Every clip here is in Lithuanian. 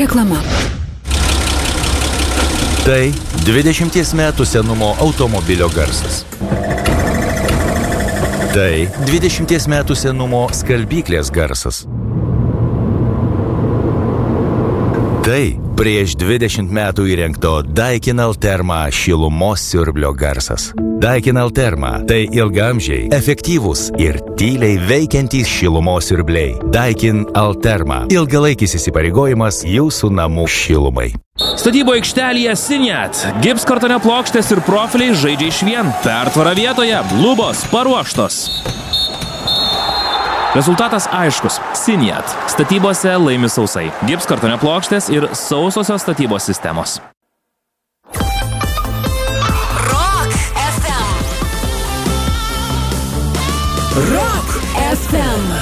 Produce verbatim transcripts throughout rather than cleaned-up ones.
Reklama. Tai dvidešimties metų senumo automobilio garsas. Tai dvidešimties metų senumo skalbyklės garsas. Tai prieš dvidešimt metų įrengto Daikin Alterma šilumos siurblio garsas. Daikin Alterma – tai ilgamžiai, efektyvūs ir tyliai veikiantys šilumos siurbliai. Daikin Alterma – ilgalaikis įsipareigojimas jūsų namų šilumai. Statybo aikštelėje Siniat. Gipskartonio plokštės ir profiliai žaidžia išvien. Pertvara vietoje, lubos paruoštos. Rezultatas aiškus. Siniat. Statybose laimi sausai. Gipskartonio plokštės ir sausosios statybos sistemos. Rock F M. Rock F M.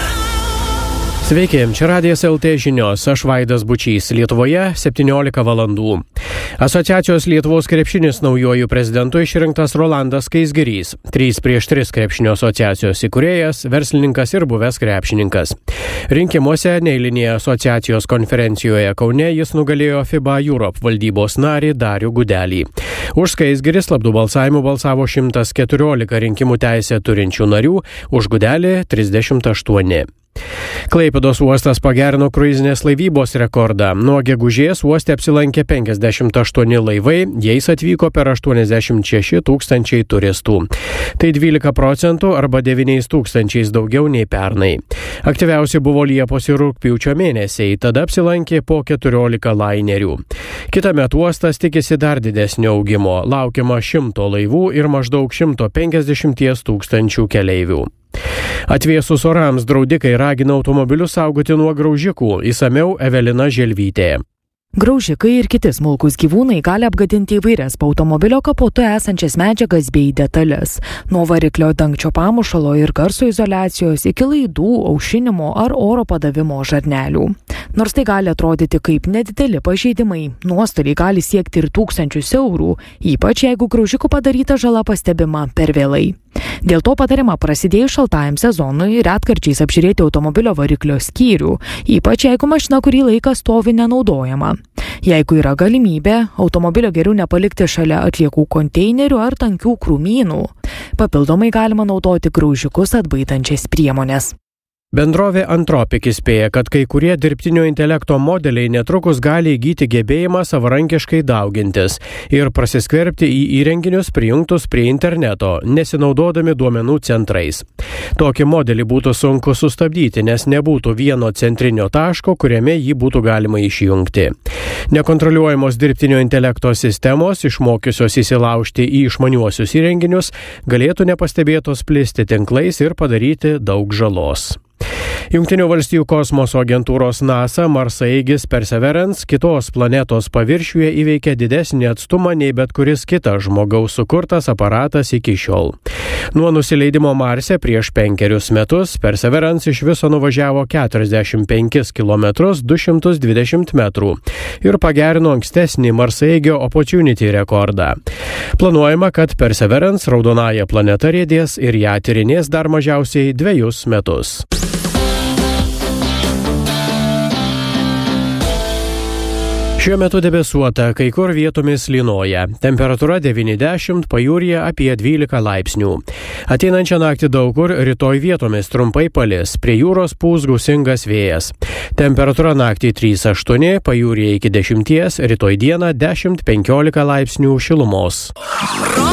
Sveiki, čia Radijas L T žinios, aš Vaidas Bučys, Lietuvoje septyniolika valandų. Asociacijos Lietuvos krepšinis naujojų prezidentų išrinktas Rolandas Skaisgirys, trys prieš tris krepšinio asociacijos įkūrėjas, verslininkas ir buvęs krepšininkas. Rinkimuose neeilinėje asociacijos konferencijoje Kaune jis nugalėjo FIBA Europe valdybos narį Darių Gudelį. Už Skaisgirį slaptų balsavimų balsavo šimtas keturiolika rinkimų teisę turinčių narių, už Gudelį trisdešimt aštuoni. Klaipėdos uostas pagerino kruizinės laivybos rekordą. Nuo gegužės uoste apsilankė penkiasdešimt aštuoni laivai, jais atvyko per aštuoniasdešimt šeši tūkstančiai turistų. Tai dvylika procentų arba devyniais tūkstančiais daugiau nei pernai. Aktyviausi buvo Liepos ir rugpjūčio mėnesiai, tada apsilankė po keturiolika lainerių. Kitąmet uostas tikisi dar didesnio augimo, laukiama šimto laivų ir maždaug šimto penkiasdešimt tūkstančių keleivių. Atvėsus orams draudikai ragina automobilius saugoti nuo graužikų, išsamiau Evelina Želvytė. Graužikai ir kiti smulkūs gyvūnai gali apgadinti įvairias po automobilio kapotu esančias medžiagas bei detalės. Nuo variklio dangčio pamušalo ir garso izoliacijos iki laidų, aušinimo ar oro padavimo žarnelių. Nors tai gali atrodyti kaip nedideli pažeidimai, nuostoliai gali siekti ir tūkstančius eurų, ypač jeigu graužikų padaryta žala pastebima per vėlai. Dėl to patariama prasidėjus šaltajam sezonui retkarčiais apžiūrėti automobilio variklio skyrių, ypač jeigu mašina kurį laiką stovi nenaudojama. Jeigu yra galimybė, automobilio geriau nepalikti šalia atliekų konteinerių ar tankių krūmynų. Papildomai galima naudoti graužikus atbaidančias priemones. Bendrovė Anthropic įspėja, kad kai kurie dirbtinio intelekto modeliai netrukus gali įgyti gebėjimą savarankiškai daugintis ir prasiskverbti į įrenginius prijungtus prie interneto, nesinaudodami duomenų centrais. Tokį modelį būtų sunku sustabdyti, nes nebūtų vieno centrinio taško, kuriame jį būtų galima išjungti. Nekontroliuojamos dirbtinio intelekto sistemos, išmokiusios įsilaužti į išmaniuosius įrenginius, galėtų nepastebėtos plisti tinklais ir padaryti daug žalos. Jungtinių valstijų kosmoso agentūros NASA marsaeigis Perseverance kitos planetos paviršiuje įveikė didesnį atstumą nei bet kuris kitas žmogaus sukurtas aparatas iki šiol. Nuo nusileidimo Marse prieš penkerius metus Perseverance iš viso nuvažiavo keturiasdešimt penkis kilometrus du šimtus dvidešimt metrų ir pagerino ankstesnį marsaeigio Opportunity rekordą. Planuojama, kad Perseverance raudonąją planetą riedės ir ją tyrinės dar mažiausiai dvejus metus. Šiuo metu debesuota, kai kur vietomis lynoja. Temperatūra devyniasdešimt, pajūryje apie dvylika laipsnių. Ateinančią naktį daug kur, rytoj vietomis trumpai palis, prie jūros pūs gūsingas vėjas. Temperatūra naktį trys aštuoni, pajūryje iki dešimties, rytoj dieną dešimt penkiolika laipsnių šilumos.